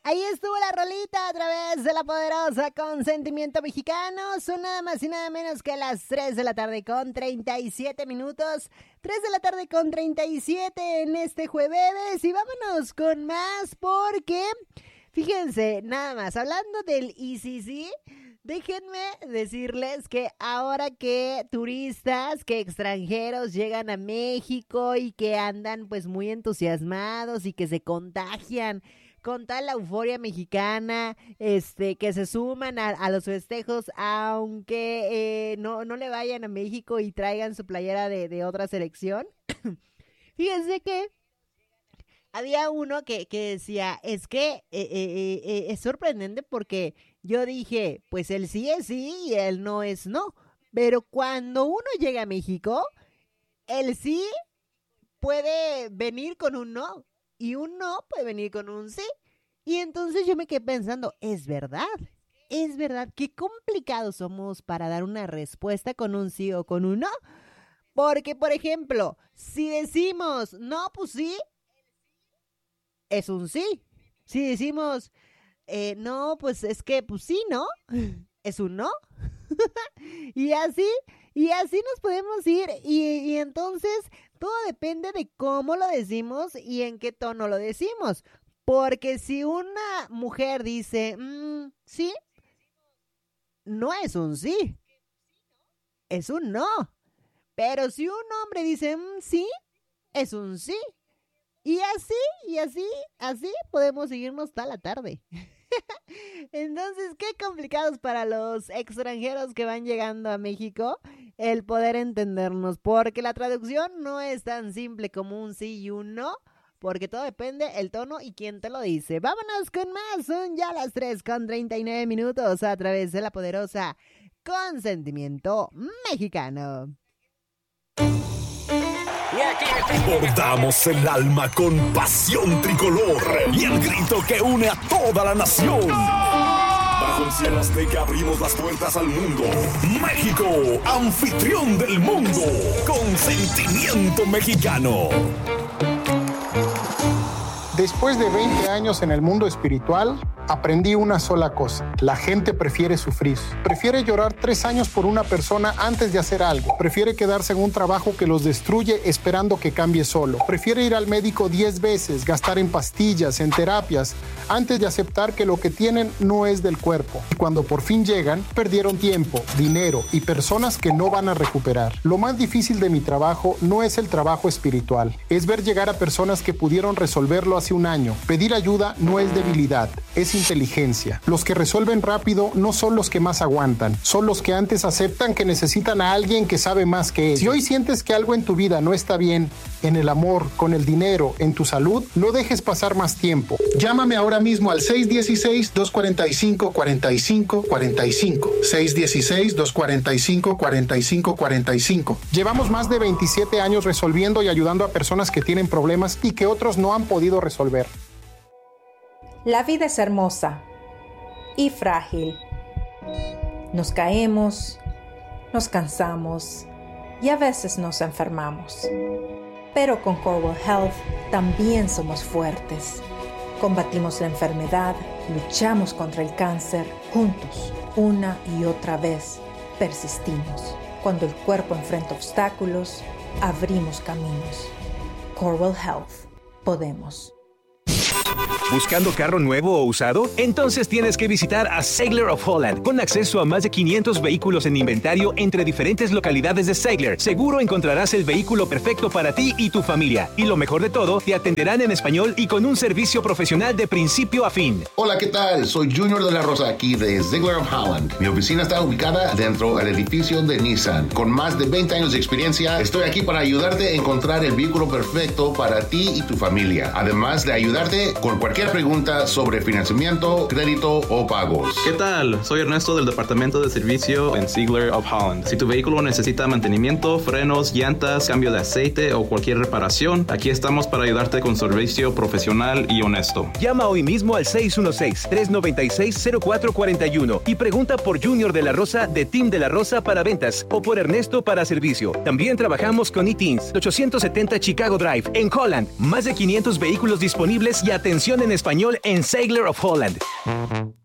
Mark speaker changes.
Speaker 1: Ahí estuvo la rolita a través de La Poderosa con Sentimiento Mexicano. Son nada más y nada menos que las 3 de la tarde con 37 minutos. 3 de la tarde con 37 en este jueves. Y vámonos con más porque, fíjense, nada más, hablando del ICC, déjenme decirles que ahora que turistas, que extranjeros llegan a México y que andan pues muy entusiasmados y que se contagian con tal la euforia mexicana, que se suman a los festejos, aunque no le vayan a México y traigan su playera de otra selección. Fíjense que había uno que decía, es que es sorprendente porque yo dije, pues el sí es sí y el no es no. Pero cuando uno llega a México, el sí puede venir con un no. Y un no puede venir con un sí. Y entonces yo me quedé pensando, es verdad, qué complicados somos para dar una respuesta con un sí o con un no. Porque, por ejemplo, si decimos no, pues sí, es un sí. Si decimos no, pues es que, pues sí, ¿no? Es un no. Y así nos podemos ir. Y entonces todo depende de cómo lo decimos y en qué tono lo decimos. Porque si una mujer dice, sí, no es un sí, es un no. Pero si un hombre dice, sí, es un sí. Y así podemos seguirnos toda la tarde. Entonces, qué complicados para los extranjeros que van llegando a México el poder entendernos, porque la traducción no es tan simple como un sí y un no, porque todo depende el tono y quién te lo dice. Vámonos con más, son ya las 3 con 39 minutos a través de La Poderosa con Sentimiento Mexicano.
Speaker 2: Bordamos el alma con pasión tricolor y el grito que une a toda la nación. Bajo el cielo azteca abrimos las puertas al mundo. México, anfitrión del mundo, con Sentimiento Mexicano.
Speaker 3: Después de 20 años en el mundo espiritual, aprendí una sola cosa. La gente prefiere sufrir. Prefiere llorar 3 años por una persona antes de hacer algo. Prefiere quedarse en un trabajo que los destruye esperando que cambie solo. Prefiere ir al médico 10 veces, gastar en pastillas, en terapias, antes de aceptar que lo que tienen no es del cuerpo. Y cuando por fin llegan, perdieron tiempo, dinero y personas que no van a recuperar. Lo más difícil de mi trabajo no es el trabajo espiritual. Es ver llegar a personas que pudieron resolverlo hace un año. Pedir ayuda no es debilidad, es inteligencia. Los que resuelven rápido no son los que más aguantan, son los que antes aceptan que necesitan a alguien que sabe más que ellos. Si hoy sientes que algo en tu vida no está bien, en el amor, con el dinero, en tu salud, no dejes pasar más tiempo. Llámame ahora mismo al 616-245-4545. 616-245-4545. Llevamos más de 27 años resolviendo y ayudando a personas que tienen problemas y que otros no han podido resolver.
Speaker 4: La vida es hermosa y frágil. Nos caemos, nos cansamos y a veces nos enfermamos. Pero con Corewell Health también somos fuertes. Combatimos la enfermedad, luchamos contra el cáncer. Juntos, una y otra vez, persistimos. Cuando el cuerpo enfrenta obstáculos, abrimos caminos. Corewell Health. Podemos.
Speaker 5: ¿Buscando carro nuevo o usado? Entonces tienes que visitar a Seigler of Holland. Con acceso a más de 500 vehículos en inventario entre diferentes localidades de Seigler, seguro encontrarás el vehículo perfecto para ti y tu familia. Y lo mejor de todo, te atenderán en español y con un servicio profesional de principio a fin.
Speaker 6: Hola, ¿qué tal? Soy Junior de la Rosa aquí de Seigler of Holland. Mi oficina está ubicada dentro del edificio de Nissan. Con más de 20 años de experiencia, estoy aquí para ayudarte a encontrar el vehículo perfecto para ti y tu familia. Además de ayudarte con cualquier pregunta sobre financiamiento, crédito o pagos.
Speaker 7: ¿Qué tal? Soy Ernesto del Departamento de Servicio en Seigler of Holland. Si tu vehículo necesita mantenimiento, frenos, llantas, cambio de aceite o cualquier reparación, aquí estamos para ayudarte con servicio profesional y honesto.
Speaker 5: Llama hoy mismo al 616-396-0441 y pregunta por Junior de la Rosa de Team de la Rosa para ventas o por Ernesto para servicio. También trabajamos con eTeens, 870 Chicago Drive en Holland. Más de 500 vehículos disponibles y atención en en español en Ziegler of Holland.